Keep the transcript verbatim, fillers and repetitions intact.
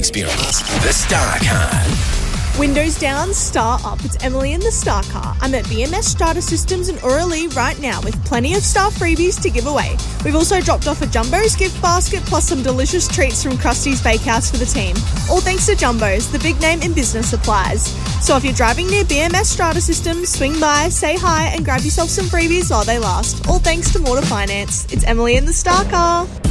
Experience the Star Car. Windows down, star up. It's Emily in the Star Car. I'm at B M S Strata Systems in Orillia right now with plenty of star freebies to give away. We've also dropped off a Jumbo's gift basket plus some delicious treats from Krusty's Bakehouse for the team. All thanks to Jumbo's, the big name in business supplies. So if you're driving near B M S Strata Systems, swing by, say hi and grab yourself some freebies while they last. All thanks to Mortar Finance. It's Emily in the Star Car.